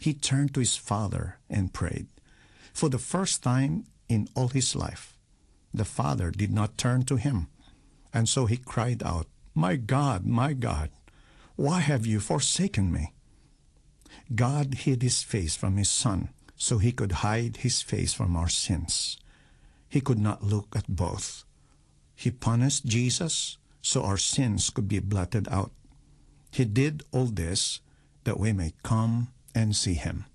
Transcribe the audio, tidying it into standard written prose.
he turned to his Father and prayed. For the first time in all his life, the Father did not turn to him. And so he cried out, my God, why have you forsaken me?" God hid his face from his Son so he could hide his face from our sins. He could not look at both. He punished Jesus so our sins could be blotted out. He did all this that we may come and see him.